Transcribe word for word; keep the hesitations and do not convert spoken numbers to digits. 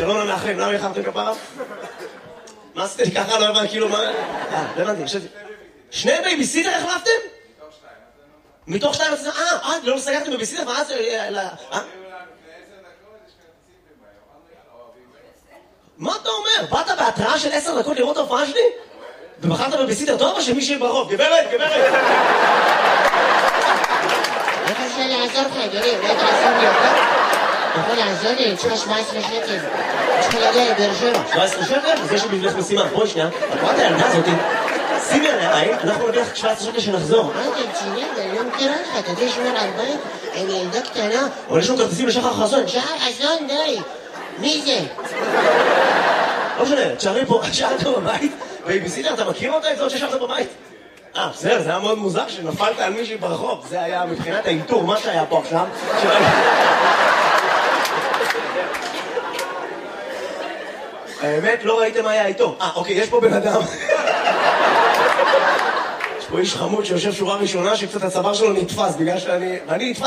שלום למאחרים, למה יחרתם כפרה? מה עשיתם לי ככה? לא הבנתי, כאילו מה... אה, לא הבנתי, חשבתי... שני בייביסיטר החלפתם? מתוך שתיים. מתוך שתיים? אה, אה, לא סגרתם בייביסיטר? ואז... אה? מה אתה אומר? באת בהתראה של עשר דקות לראות ההופעה שלי? ובחרת בבייביסיטר טוב או שמישהי ברחוב? גברת, גברת! איך אפשר לעזור לך, אדוני? אולי תעזור לי אותה? אתה יכול לעזור לי? אני צריכה שבע עשרה שקל. אני צריכה להגיע לבאר שבע. שבע עשרה שקל? אז יש לי בשבילך משימה. בואי שנייה. את רואה את הילדה הזאתי? שימי עליה עין, אנחנו נביא לך שבע עשרה שקל שנחזור. מה אתה רציני? אני לא מכירה לך. אתה יודע לשמור על בית? אני ילדה קטנה. אבל יש לנו כרטיסים לשחר חסון. שחר חסון, די. מי זה? לא משנה, תשארי פה, שאלת בבית, בייביסיטר, אתה מכיר אותה? את זאת ששארת בבית? אה, בסדר, זה היה מאוד מוזר שנפלת על מישהי ברחוב. זה היה מבחינת האינטור, מה שהיה פה עכשיו. האמת, לא ראיתם מה היה איתו. אה, אוקיי, יש פה בן אדם. יש פה איש חמוד שיושב שורה ראשונה שקצת הצוואר שלו נתפס, בגלל שאני... ואני נתפס.